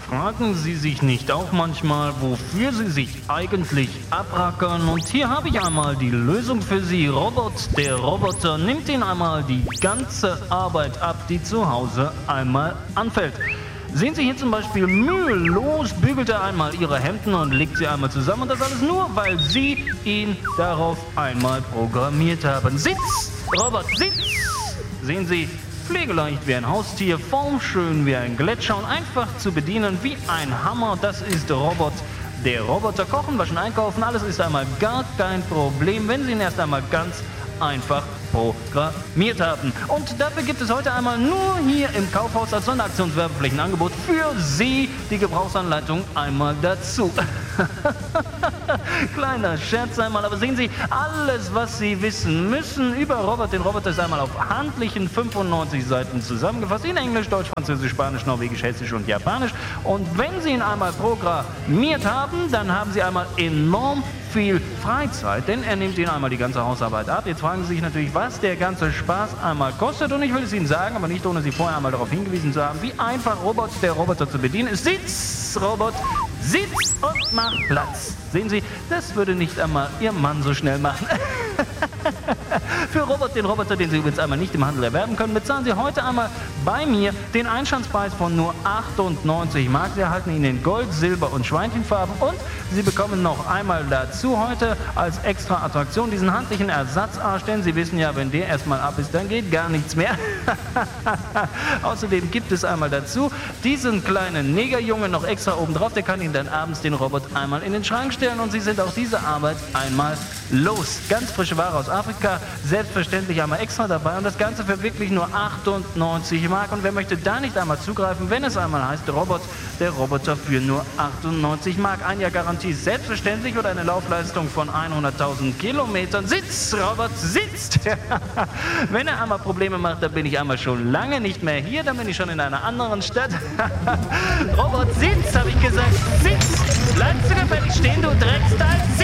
Fragen Sie sich nicht auch manchmal, wofür Sie sich eigentlich abrackern? Und hier habe ich einmal die Lösung für Sie. Der Roboter nimmt Ihnen einmal die ganze Arbeit ab, die zu Hause einmal anfällt. Sehen Sie hier zum Beispiel, mühelos bügelt er einmal Ihre Hemden und legt sie einmal zusammen. Und das alles nur, weil Sie ihn darauf einmal programmiert haben. Sitz, Robot, Sitz! Sehen Sie, pflegeleicht wie ein Haustier, formschön wie ein Gletscher und einfach zu bedienen wie ein Hammer. Das ist der Roboter. Kochen, waschen, einkaufen, alles ist einmal gar kein Problem, wenn Sie ihn erst einmal ganz einfach programmiert haben. Und dafür gibt es heute einmal nur hier im Kaufhaus als Sonderaktionswerbeflächenangebot für Sie die Gebrauchsanleitung einmal dazu. Kleiner Scherz einmal, aber sehen Sie, alles was Sie wissen müssen über den Roboter ist einmal auf handlichen 95 Seiten zusammengefasst, in Englisch, Deutsch, Französisch, Spanisch, Norwegisch, Hessisch und Japanisch. Und wenn Sie ihn einmal programmiert haben, dann haben Sie einmal enorm viel Freizeit, denn er nimmt Ihnen einmal die ganze Hausarbeit ab. Jetzt fragen Sie sich natürlich, was der ganze Spaß einmal kostet, und ich will es Ihnen sagen, aber nicht ohne Sie vorher einmal darauf hingewiesen zu haben, wie einfach der Roboter zu bedienen ist. Sitz, Robot, sitz und mach Platz. Sehen Sie, das würde nicht einmal Ihr Mann so schnell machen. Für den Roboter, den Sie übrigens einmal nicht im Handel erwerben können, bezahlen Sie heute einmal bei mir den Einstandspreis von nur 98 Mark. Sie erhalten ihn in Gold, Silber und Schweinchenfarben, und Sie bekommen noch einmal dazu heute als extra Attraktion diesen handlichen Ersatzarsch, denn Sie wissen ja, wenn der erstmal ab ist, dann geht gar nichts mehr. Außerdem gibt es einmal dazu diesen kleinen Negerjungen noch extra oben drauf, der kann Ihnen dann abends den Roboter einmal in den Schrank stellen, und Sie sind auch diese Arbeit einmal los. Ganz frische Ware aus Afrika, selbstverständlich einmal extra dabei, und das Ganze für wirklich nur 98 Mark. Und wer möchte da nicht einmal zugreifen, wenn es einmal heißt, der Roboter für nur 98 Mark. Ein Jahr Garantie selbstverständlich oder eine Laufleistung von 100.000 Kilometern. Sitz, Robot, sitzt! Wenn er einmal Probleme macht, dann bin ich einmal schon lange nicht mehr hier, dann bin ich schon in einer anderen Stadt. Robot, sitz, habe ich gesagt, sitz! Bleibst du gefällig stehen, du Drecksteil, sitz!